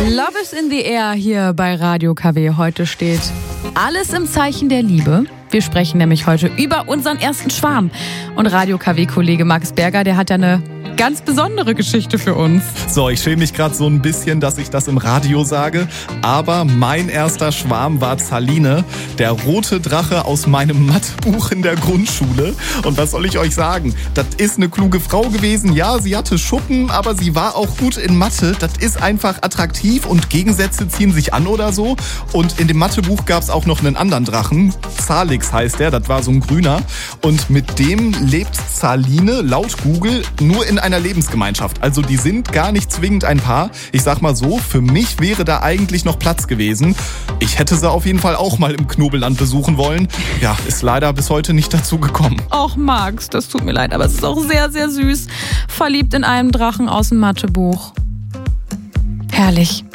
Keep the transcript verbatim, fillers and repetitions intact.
Love is in the air hier bei Radio K W. Heute steht alles im Zeichen der Liebe. Wir sprechen nämlich heute über unseren ersten Schwarm. Und Radio K W-Kollege Max Berger, der hat ja eine ganz besondere Geschichte für uns. So, ich schäme mich gerade so ein bisschen, dass ich das im Radio sage. Aber mein erster Schwarm war Zaline, der rote Drache aus meinem Mathebuch in der Grundschule. Und was soll ich euch sagen? Das ist eine kluge Frau gewesen. Ja, sie hatte Schuppen, aber sie war auch gut in Mathe. Das ist einfach attraktiv und Gegensätze ziehen sich an oder so. Und in dem Mathebuch gab es auch noch einen anderen Drachen. Zalix heißt der, das war so ein grüner. Und mit dem lebt Zaline laut Google nur in einer Lebensgemeinschaft. Also die sind gar nicht zwingend ein Paar. Ich sag mal so, für mich wäre da eigentlich noch Platz gewesen. Ich hätte sie auf jeden Fall auch mal im Knobelland besuchen wollen. Ja, ist leider bis heute nicht dazu gekommen. Och Max, das tut mir leid, aber es ist auch sehr, sehr süß. Verliebt in einen Drachen aus dem Mathebuch. Herrlich.